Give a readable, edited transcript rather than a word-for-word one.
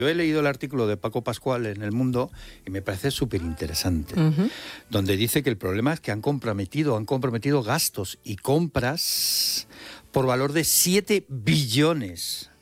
Yo he leído el artículo de Paco Pascual en El Mundo y me parece súper interesante, donde dice que el problema es que han comprometido gastos y compras por valor de 7 billones